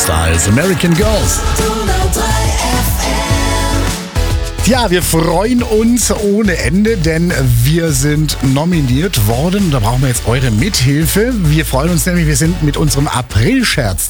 Styles, American Girls. Ja, wir freuen uns ohne Ende, denn wir sind nominiert worden. Da brauchen wir jetzt eure Mithilfe. Wir freuen uns nämlich, wir sind mit unserem April-Scherz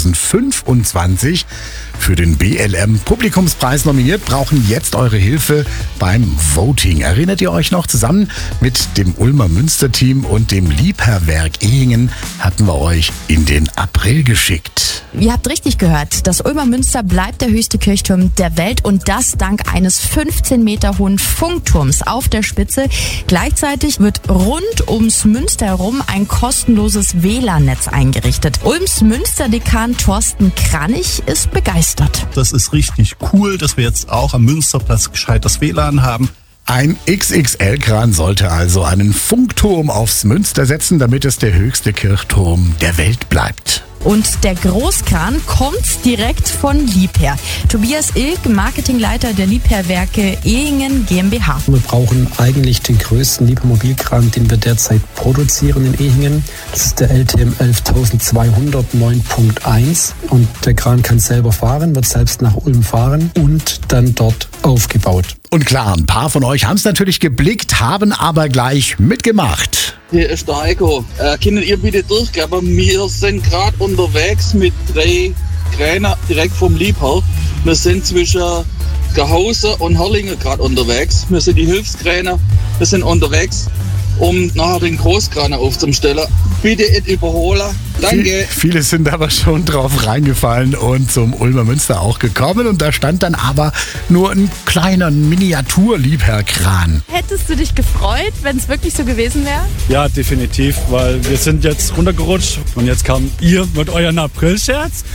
2025 für den BLM Publikumspreis nominiert, brauchen jetzt eure Hilfe beim Voting. Erinnert ihr euch noch? Zusammen mit dem Ulmer Münster-Team und dem Liebherrwerk Ehingen hatten wir euch in den April geschickt. Ihr habt richtig gehört, das Ulmer Münster bleibt der höchste Kirchturm der Welt und das dank eines 15 Meter hohen Funkturms auf der Spitze. Gleichzeitig wird rund ums Münster herum ein kostenloses WLAN-Netz eingerichtet. Ulms Münsterdekan Thorsten Kranich ist begeistert. Das ist richtig cool, dass wir jetzt auch am Münsterplatz gescheites WLAN haben. Ein XXL-Kran sollte also einen Funkturm aufs Münster setzen, damit es der höchste Kirchturm der Welt bleibt. Und der Großkran kommt direkt von Liebherr. Tobias Ilk, Marketingleiter der Liebherrwerke Ehingen GmbH. Wir brauchen eigentlich den größten Liebherr-Mobilkran, den wir derzeit produzieren in Ehingen. Das ist der LTM 11200 9.1 und der Kran kann selber fahren, wird selbst nach Ulm fahren und dann dort aufgebaut. Und klar, ein paar von euch haben es natürlich geblickt, haben aber gleich mitgemacht. Hier ist der Heiko. Könnt ihr bitte durchgeben? Wir sind gerade unterwegs mit 3 Kränen direkt vom Liebherr. Wir sind zwischen Gehausen und Herrlingen gerade unterwegs. Wir sind die Hilfskräne. Wir sind unterwegs, um nachher den Großkran aufzustellen. Bitte nicht überholen. Danke. Viele sind aber schon drauf reingefallen und zum Ulmer Münster auch gekommen. Und da stand dann aber nur ein kleiner Miniatur-Liebherr-Kran. Hättest du dich gefreut, wenn es wirklich so gewesen wäre? Ja, definitiv, weil wir sind jetzt runtergerutscht und jetzt kam ihr mit euren April-Scherz.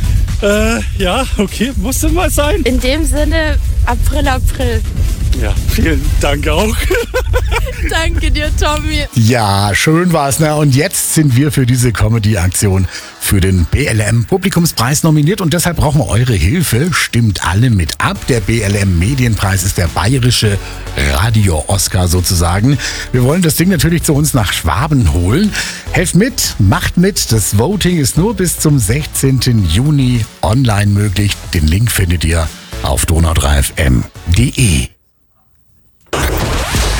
Ja, okay, musste mal sein. In dem Sinne, April. Ja, vielen Dank auch. Danke dir, Tommy. Ja, schön war's, ne? Und jetzt sind wir für diese Comedy-Aktion für den BLM Publikumspreis nominiert und deshalb brauchen wir eure Hilfe. Stimmt alle mit ab. Der BLM Medienpreis ist der bayerische Radio-Oscar sozusagen. Wir wollen das Ding natürlich zu uns nach Schwaben holen. Helft mit, macht mit. Das Voting ist nur bis zum 16. Juni online möglich. Den Link findet ihr auf donau3fm.de.